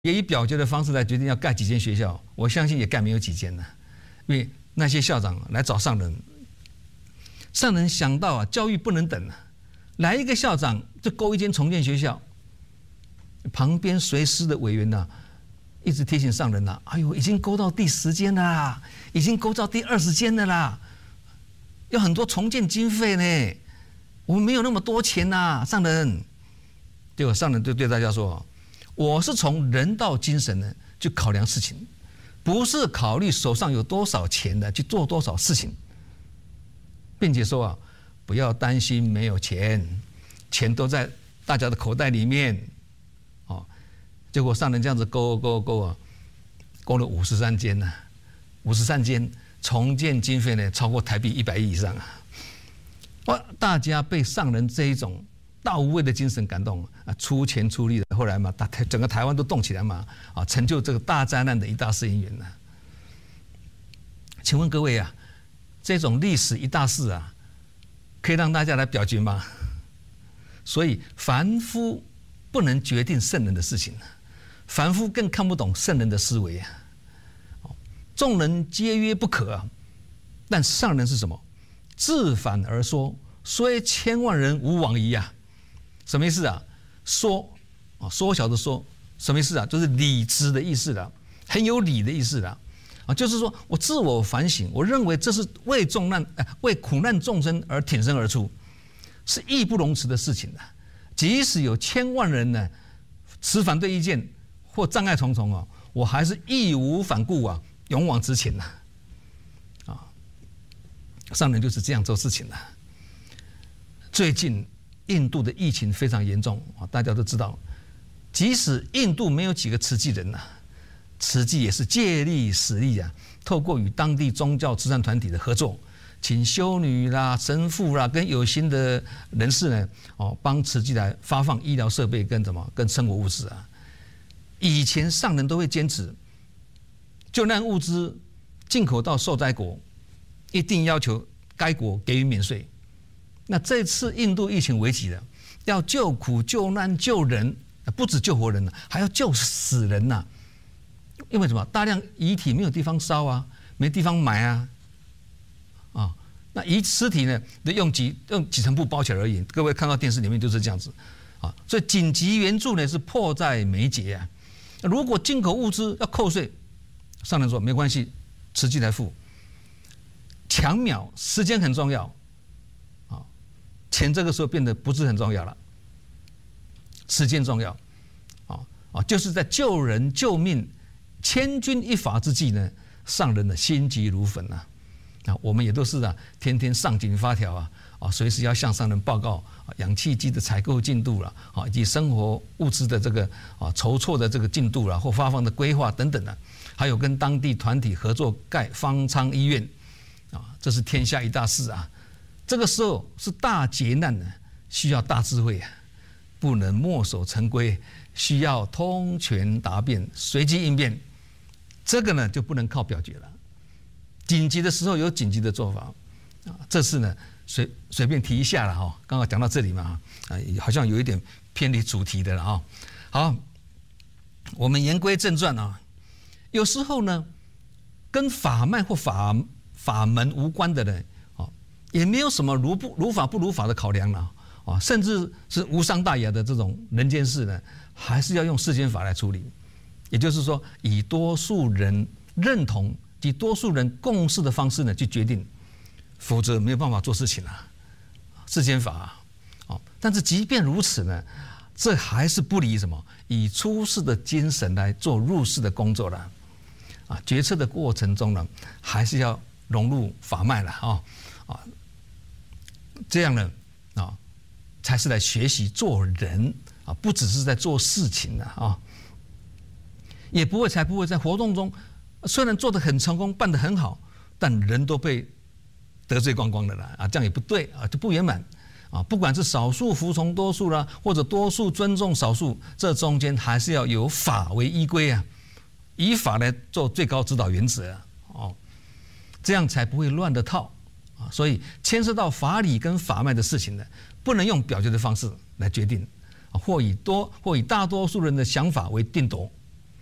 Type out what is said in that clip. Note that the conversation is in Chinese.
也以表决的方式来决定要盖几间学校，我相信也盖没有几间了，因为那些校长来找上人，上人想到啊，教育不能等啊，来一个校长就勾一间重建学校，旁边随师的委员呐，一直提醒上人呐，哎呦，已经勾到第10间了啦，已经勾到第20间了啦，有很多重建经费呢，我们没有那么多钱呐，上人。结果上人就对大家说，我是从人道精神呢去考量事情，不是考虑手上有多少钱的去做多少事情，并且说啊，不要担心没有钱，钱都在大家的口袋里面，哦，结果上人这样子勾啊，勾了53间呢，53间重建经费呢超过台币100亿以上啊，哇，大家被上人这一种大无畏的精神感动啊，出钱出力的，后来嘛，整个台湾都动起来嘛，啊，成就这个大灾难的一大事因缘呢。请问各位啊，这种历史一大事啊，可以让大家来表决吗？所以凡夫不能决定圣人的事情，凡夫更看不懂圣人的思维啊。众人皆曰不可啊，但上人是什么？自反而说，虽千万人吾往矣啊。什么意思啊？说啊，缩小的说，什么意思啊？就是理智的意思了，很有理的意思了啊，就是说我自我反省，我认为这是为苦难众生而挺身而出，是义不容辞的事情的。即使有千万人呢持反对意见或障碍重重啊，我还是义无反顾啊，勇往直前呐啊！上人就是这样做事情的。最近印度的疫情非常严重啊，大家都知道，即使印度没有几个慈济人呐，慈济也是借力使力啊，透过与当地宗教慈善团体的合作，请修女啦、神父啦跟有心的人士呢，哦，帮慈济来发放医疗设备跟生活物资啊。以前上人都会坚持，救难物资进口到受灾国，一定要求该国给予免税。那这次印度疫情危急了，要救苦救难救人，不止救活人了，还要救死人呐！因为什么？大量遗体没有地方烧啊，没地方埋啊，啊，那尸体呢，用几层布包起来而已。各位看到电视里面就是这样子啊，所以紧急援助呢是迫在眉睫啊。如果进口物资要扣税，上人说没关系，慈济来付。抢秒时间很重要。钱这个时候变得不是很重要了，时间重要，就是在救人救命、千钧一发之际呢，上人的心急如焚呐，我们也都是天天上紧发条啊，随时要向上人报告氧气机的采购进度了以及生活物资的这个筹措的这个进度了或发放的规划等等的，还有跟当地团体合作盖方舱医院这是天下一大事啊。这个时候是大劫难呢，需要大智慧啊，不能墨守成规，需要通权达变、随机应变。这个呢就不能靠表决了。紧急的时候有紧急的做法啊，这次呢随便提一下了哈，刚好讲到这里嘛好像有一点偏离主题的了哈。好，我们言归正传啊，有时候呢跟法脉或法门无关的人。也没有什么如法不如法的考量了甚至是无伤大雅的这种人间事呢，还是要用世间法来处理。也就是说，以多数人认同及多数人共识的方式呢去决定，否则没有办法做事情了。世间法但是即便如此呢，这还是不离什么以出世的精神来做入世的工作了决策的过程中呢，还是要融入法脉了这样呢才是来学习做人不只是在做事情的也才不会在活动中虽然做得很成功，办得很好，但人都被得罪光光的了这样也不对就不圆满不管是少数服从多数啦，或者多数尊重少数，这中间还是要有法为依归以法来做最高指导原则这样才不会乱的套所以牵涉到法理跟法脉的事情呢，不能用表决的方式来决定或以大多数人的想法为定夺